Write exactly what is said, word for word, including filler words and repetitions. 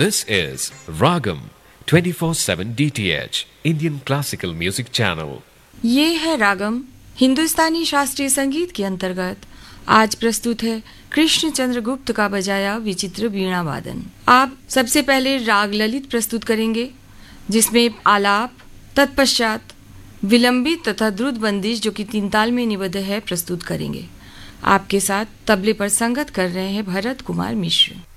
This is Ragam twenty-four seven D T H Indian Classical Music Channel. ये है रागम हिंदुस्तानी शास्त्रीय संगीत के अंतर्गत। आज प्रस्तुत है कृष्ण चंद्र गुप्त का बजाया विचित्र वीणा वादन। आप सबसे पहले राग ललित प्रस्तुत करेंगे, जिसमें आलाप, तत्पश्चात विलंबित तथा द्रुत बंदिश जो कि तीन ताल में निबद्ध है प्रस्तुत करेंगे। आपके साथ तबले पर संगत कर रहे हैं भरत कुमार मिश्र।